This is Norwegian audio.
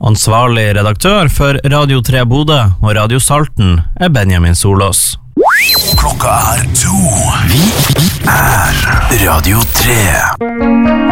Ansvarlig redaktør for Radio 3 Bodø og Radio Salten Benjamin Solås. Klokka 2. Vi er Radio 3.